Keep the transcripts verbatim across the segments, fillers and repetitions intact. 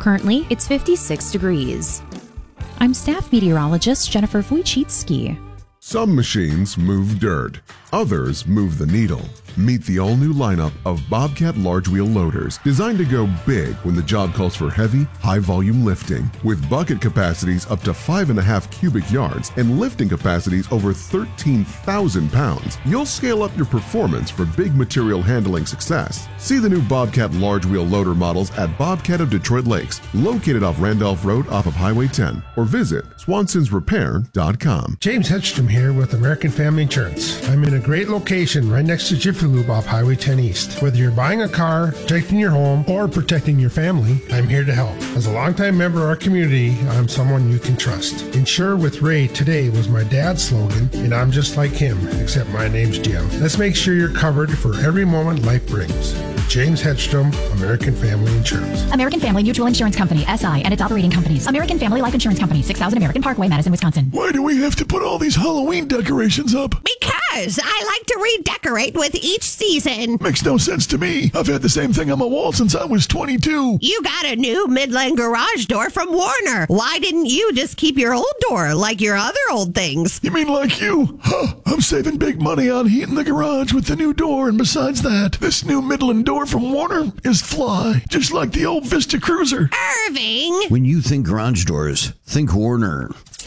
Currently, it's fifty-six degrees. I'm staff meteorologist Jennifer Wojcicki. Some machines move dirt, others move the needle. Meet the all-new lineup of Bobcat large wheel loaders, designed to go big when the job calls for heavy, high-volume lifting. With bucket capacities up to five and a half cubic yards and lifting capacities over thirteen thousand pounds, you'll scale up your performance for big material handling success. See the new Bobcat large wheel loader models at Bobcat of Detroit Lakes, located off Randolph Road off of Highway ten, or visit swansons repair dot com. James Hedstrom here with American Family Insurance. I'm in a great location right next to Jiffy Lube off Highway ten East. Whether you're buying a car, protecting your home, or protecting your family, I'm here to help. As a longtime member of our community, I'm someone you can trust. Insure with Ray today was my dad's slogan, and I'm just like him, except my name's Jim. Let's make sure you're covered for every moment life brings. James Hedstrom, American Family Insurance. American Family Mutual Insurance Company, S I, and its operating companies. American Family Life Insurance Company, six thousand American Parkway, Madison, Wisconsin. Why do we have to put all these Halloween decorations up? Because I like to redecorate with each season. Makes no sense to me. I've had the same thing on my wall since I was twenty-two. You got a new Midland garage door from Warner. Why didn't you just keep your old door like your other old things? You mean like you? Huh, I'm saving big money on heating the garage with the new door, and besides that, this new Midland door from Warner is fly, just like the old Vista Cruiser. Irving! When you think garage doors, think Warner.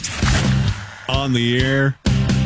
On the air,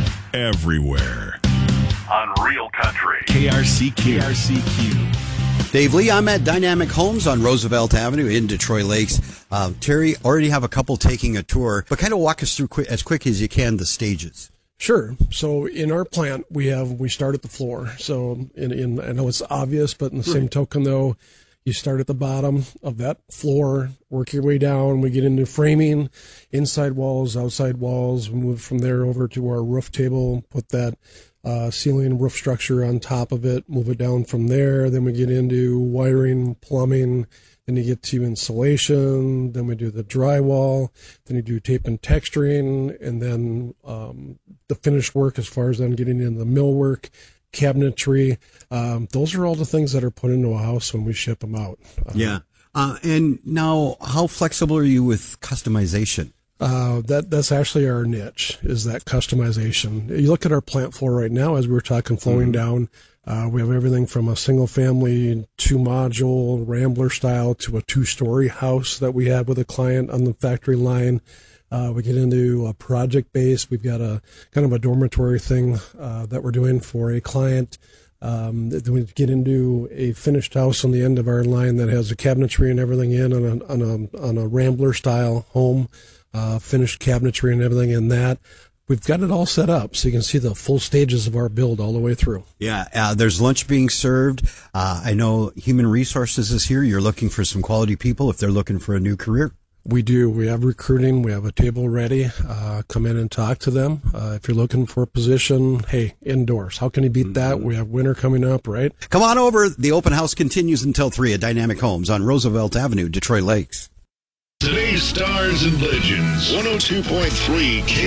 everywhere. On Real Country. K R C Q. K R C Q. Dave Lee, I'm at Dynamic Homes on Roosevelt Avenue in Detroit Lakes. Uh, Terry, already have a couple taking a tour, but kind of walk us through quick, as quick as you can the stages. Sure. So in our plant, we have, we start at the floor. So in, in I know it's obvious, but in the same token though, you start at the bottom of that floor, work your way down. We get into framing, inside walls, outside walls. We move from there over to our roof table, put that uh, ceiling roof structure on top of it, move it down from there. Then we get into wiring, plumbing. Then you get to insulation. Then we do the drywall. Then you do tape and texturing. And then um, the finished work as far as then getting into the millwork, cabinetry. Um, those are all the things that are put into a house when we ship them out. Uh, yeah. Uh, and now, how flexible are you with customization? Uh, that that's actually our niche, is that customization. You look at our plant floor right now, as we were talking, flowing mm-hmm. down. Uh, we have everything from a single family, two module, Rambler style, to a two story house that we have with a client on the factory line. Uh, we get into a project base. We've got a kind of a dormitory thing uh, that we're doing for a client. Um, then we get into a finished house on the end of our line that has a cabinetry and everything in on a on a on a Rambler style home, uh, finished cabinetry and everything in that. We've got it all set up so you can see the full stages of our build all the way through. Yeah, uh, there's lunch being served. Uh, I know Human Resources is here. You're looking for some quality people if they're looking for a new career. We do. We have recruiting. We have a table ready. Uh, come in and talk to them. Uh, if you're looking for a position, hey, indoors. How can you beat mm-hmm. that? We have winter coming up, right? Come on over. The open house continues until three at Dynamic Homes on Roosevelt Avenue, Detroit Lakes. Today's Stars and Legends, one oh two point three K